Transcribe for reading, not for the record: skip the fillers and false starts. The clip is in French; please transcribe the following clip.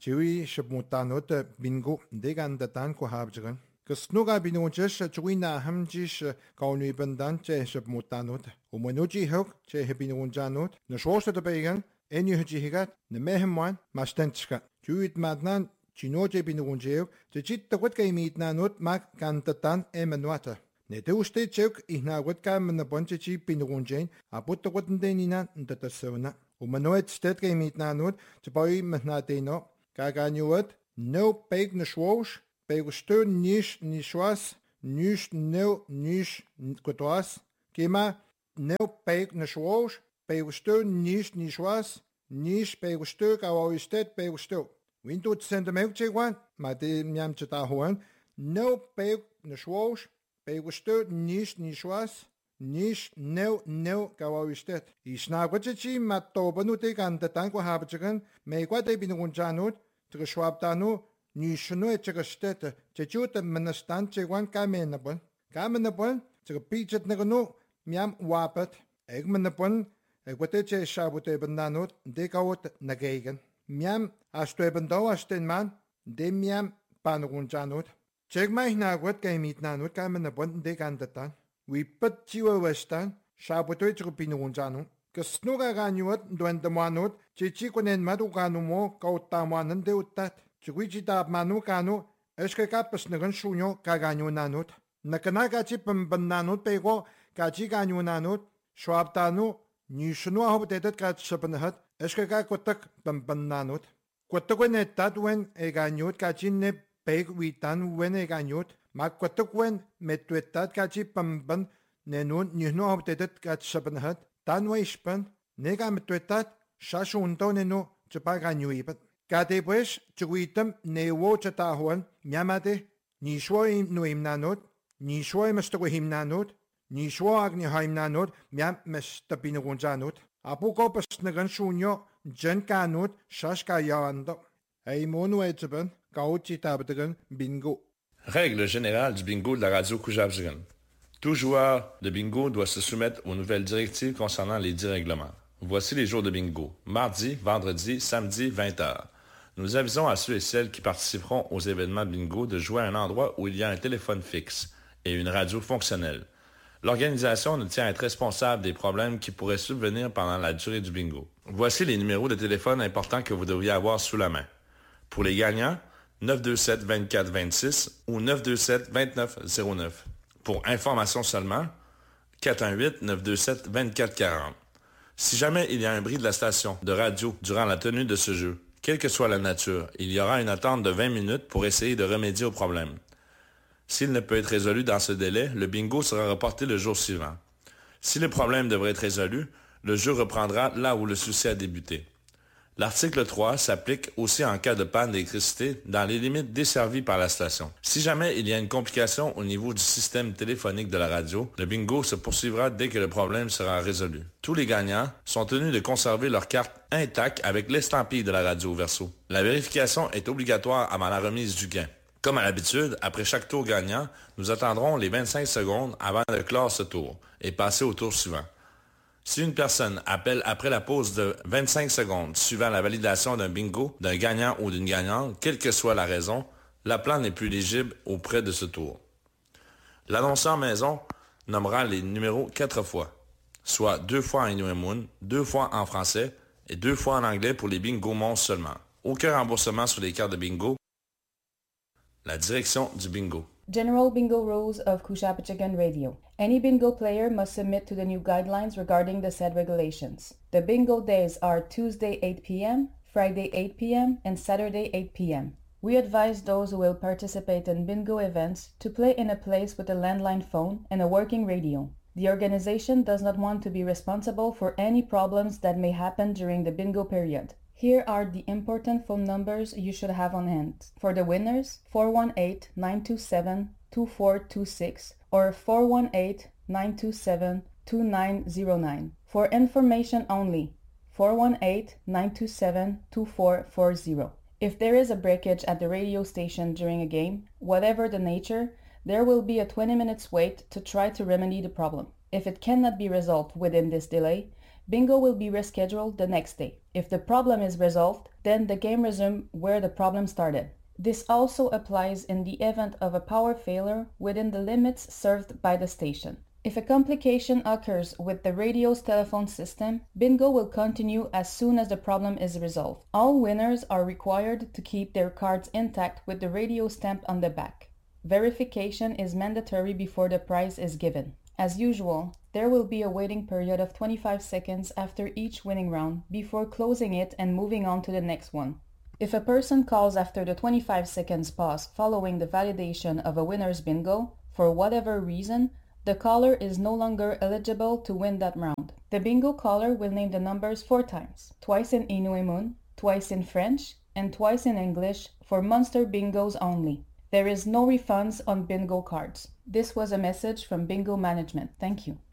Chewy Shabmutanot bingo degandatan kuhabjagan. Kasnuga binujish Chewina hamjish kauni bandan che Shabmutanot. Umanuji hok che hebinunjanot. Nashwasha de began. Enu higat ne mehemwan mastenchka. Chewit madnan Chinoje binunjeo. The chit the what game eat nanot mak kantatan emenuata. Ne deuste chok ihna wat kam na bonche chi binunjain. A put the what denina the persona. Umanoid stet game eat nanot. To boy mahnadeno. Kaganyuat, no peg na schwosh, peg stu nish nishwas, nish no nish kotwas, kema no peg na schwosh, peg stu nish nishwas, nish peg stu kawawistet peg stu. Window send a milk one, my dear Miam Chatahuan, no peg na schwosh, peg stu nish nishwas, nish no kawawistet. Isnawachi matobanutik and the tanko habachagan, make what they been unjanut. Schwabtanu, Nishunu et Chegasteta, Chechut and Manastan Chewan Kamenabon, Kamenabon, to peach at Nagano, Miam Wapet, Egmanabon, Equateche Shabute Bandanut, Dekaut Nagagan, Miam Astrebando Astenman, Demiam Panunjanut. Check my nagwat game eat nanut Kamenabon, Degandatan. We put Chiwa Western, Shabute Pinunjanu. Kasnuga ganuat, Duende Manut, Chichikonen Maduganumo, Kautaman Deutat, Chiquichita Manukano, Escapas Nagan Shunyo, Kaganu Nanut, Nakanaga Chipum Bananut Pego, Kachiganyu Nanut, Schwabtanu, Nishunu Hopeted Kachapanhat, Escacotak Bambananut. Quataguenetat when a ganut Kachine Peg Witan when a ganut, Maquataquen Metuetat Kachipamban, Nenun, Nino Hopeted Kachapanhat. Tanwa ispan, nega metuetat, shashunto neno, chapaganyuipat. Kate pues, chuitam, newo chatahuan, nyamate, nishwo no himnanot, nishwo mestago himnanot, nishwo agni haimnanot, miam mestapinogunjanot. Apuko pasnagan shunyo, jen kanot, shashka yawando. Aimonu etzaban, kauchi tabatagan, bingo. Règle générale du bingo de la radio Koujabjigan. Tout joueur de bingo doit se soumettre aux nouvelles directives concernant les 10 règlements. Voici les jours de bingo. Mardi, vendredi, samedi, 20h. Nous avisons à ceux et celles qui participeront aux événements de bingo de jouer à un endroit où il y a un téléphone fixe et une radio fonctionnelle. L'organisation ne tient à être responsable des problèmes qui pourraient subvenir pendant la durée du bingo. Voici les numéros de téléphone importants que vous devriez avoir sous la main. Pour les gagnants, 927-24-26 ou 927-29-09. Pour information seulement, 418-927-2440. Si jamais il y a un bris de la station de radio durant la tenue de ce jeu, quelle que soit la nature, il y aura une attente de 20 minutes pour essayer de remédier au problème. S'il ne peut être résolu dans ce délai, le bingo sera reporté le jour suivant. Si le problème devrait être résolu, le jeu reprendra là où le souci a débuté. L'article 3 s'applique aussi en cas de panne d'électricité dans les limites desservies par la station. Si jamais il y a une complication au niveau du système téléphonique de la radio, le bingo se poursuivra dès que le problème sera résolu. Tous les gagnants sont tenus de conserver leur carte intacte avec l'estampille de la radio verso. La vérification est obligatoire avant la remise du gain. Comme à l'habitude, après chaque tour gagnant, nous attendrons les 25 secondes avant de clore ce tour et passer au tour suivant. Si une personne appelle après la pause de 25 secondes suivant la validation d'un bingo, d'un gagnant ou d'une gagnante, quelle que soit la raison, l'appelant n'est plus éligible auprès de ce tour. L'annonceur maison nommera les numéros 4 fois, soit 2 fois en Inuimun, 2 fois en français et 2 fois en anglais pour les bingo monstres seulement. Aucun remboursement sur les cartes de bingo. La direction du bingo. General Bingo Rules of Kushapachagan Radio. Any bingo player must submit to the new guidelines regarding the said regulations. The bingo days are Tuesday 8 p.m., Friday 8 p.m., and Saturday 8 p.m. We advise those who will participate in bingo events to play in a place with a landline phone and a working radio. The organization does not want to be responsible for any problems that may happen during the bingo period. Here are the important phone numbers you should have on hand. For the winners, 418-927-2426 or 418-927-2909. For information only, 418-927-2440. If there is a breakage at the radio station during a game, whatever the nature, there will be a 20 minutes wait to try to remedy the problem. If it cannot be resolved within this delay, Bingo will be rescheduled the next day. If the problem is resolved, then the game resumes where the problem started. This also applies in the event of a power failure within the limits served by the station. If a complication occurs with the radio's telephone system, bingo will continue as soon as the problem is resolved. All winners are required to keep their cards intact with the radio stamp on the back. Verification is mandatory before the prize is given. As usual, there will be a waiting period of 25 seconds after each winning round before closing it and moving on to the next one. If a person calls after the 25 seconds pause following the validation of a winner's bingo, for whatever reason, the caller is no longer eligible to win that round. The bingo caller will name the numbers 4 times, twice in Inuimun, twice in French, and twice in English for Monster bingos only. There is no refunds on bingo cards. This was a message from Bingo Management. Thank you.